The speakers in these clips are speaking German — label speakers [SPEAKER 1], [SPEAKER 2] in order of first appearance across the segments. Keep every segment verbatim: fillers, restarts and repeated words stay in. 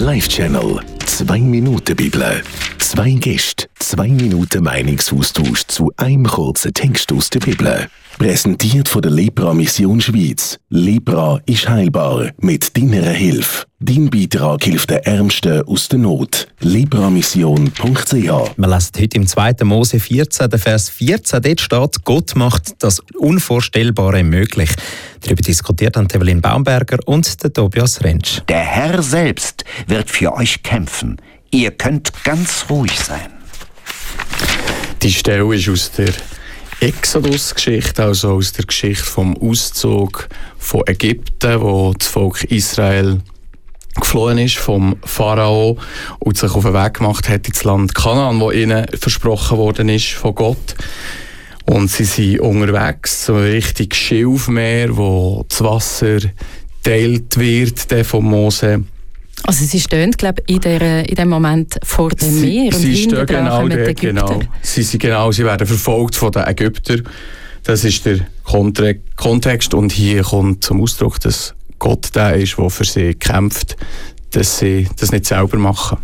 [SPEAKER 1] Live-Channel. Zwei Minuten Bibel. Zwei Gäste, zwei Minuten Meinungsaustausch zu einem kurzen Text aus der Bibel. Präsentiert von der Lepra Mission Schweiz. Lepra ist heilbar mit deiner Hilfe. Dein Beitrag hilft den Ärmsten aus der Not. lepramission punkt c h.
[SPEAKER 2] Wir lesen heute im zweiten Mose vierzehn, der Vers vierzehn. Dort steht, Gott macht das Unvorstellbare möglich. Darüber diskutiert haben Evelyn Baumberger und der Tobias Rentsch.
[SPEAKER 3] Der Herr selbst wird für euch kämpfen. Ihr könnt ganz ruhig sein.
[SPEAKER 4] Die Stelle ist aus der Exodus-Geschichte, also aus der Geschichte vom Auszug von Ägypten, wo das Volk Israel geflohen ist vom Pharao und sich auf den Weg gemacht hat ins Land Kanaan, wo ihnen versprochen worden ist von Gott. Und sie sind unterwegs so Richtung Schilfmeer, wo das Wasser geteilt wird von Mose.
[SPEAKER 5] Also sie stehen, glaube ich, in, der, in dem Moment vor dem
[SPEAKER 4] Sie,
[SPEAKER 5] Meer und
[SPEAKER 4] sie
[SPEAKER 5] hinten
[SPEAKER 4] stehen
[SPEAKER 5] dran
[SPEAKER 4] genau
[SPEAKER 5] kommen die
[SPEAKER 4] dort,
[SPEAKER 5] Ägypter.
[SPEAKER 4] genau. Sie, sie, genau. Sie werden verfolgt von den Ägyptern. Das ist der Kontre- Kontext. Und hier kommt zum Ausdruck, dass Gott der ist, der für sie kämpft, dass sie das nicht selber machen.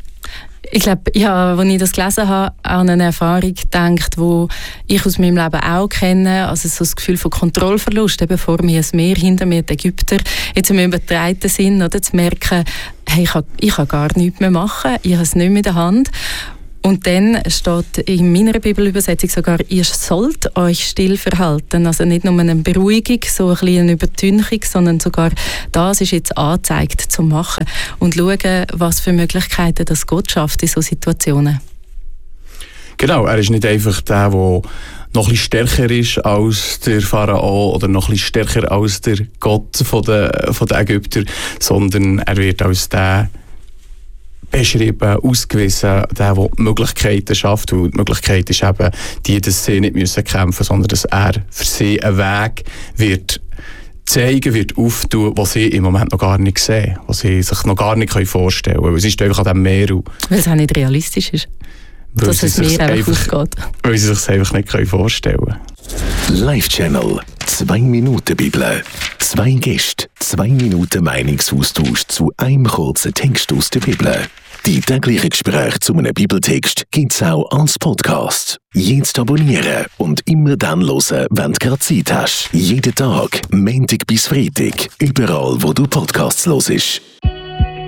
[SPEAKER 5] Ich glaube, ja, als ich das gelesen habe, an eine Erfahrung gedacht, die ich aus meinem Leben auch kenne. Also so das Gefühl von Kontrollverlust, eben vor mir das Meer, hinter mir die Ägypter. Jetzt im übertreibten Sinn, oder, zu merken, hey, ich kann, ich kann gar nichts mehr machen, ich habe es nicht mehr in der Hand. Und dann steht in meiner Bibelübersetzung sogar, ihr sollt euch still verhalten. Also nicht nur eine Beruhigung, so ein bisschen eine Übertünchung, sondern sogar das ist jetzt angezeigt zu machen. Und schauen, was für Möglichkeiten das Gott schafft in solchen Situationen.
[SPEAKER 4] Genau, er ist nicht einfach der, der noch ein bisschen stärker ist als der Pharao oder noch ein bisschen stärker als der Gott von den, von den Ägyptern, sondern er wird als der beschrieben, ausgewiesen, der, der Möglichkeiten schafft. Und die Möglichkeit ist eben, die, dass sie nicht müssen kämpfen, sondern dass er für sie einen Weg wird zeigen, wird auftun, was sie im Moment noch gar nicht sehen, was sie sich noch gar nicht vorstellen können. Weil es ist einfach an diesem Meer.
[SPEAKER 5] Weil es auch nicht realistisch ist,
[SPEAKER 4] weil
[SPEAKER 5] dass es Meer einfach aufgeht.
[SPEAKER 4] Weil sie sich einfach nicht vorstellen können.
[SPEAKER 1] Live-Channel. Zwei Minuten Bibel. Zwei Gäste, zwei Minuten Meinungsaustausch zu einem kurzen Text aus der Bibel. Die täglichen Gespräche zu einem Bibeltext gibt es auch als Podcast. Jetzt abonnieren und immer dann hören, wenn du gerade Zeit hast. Jeden Tag, Montag bis Freitag, überall wo du Podcasts hörst.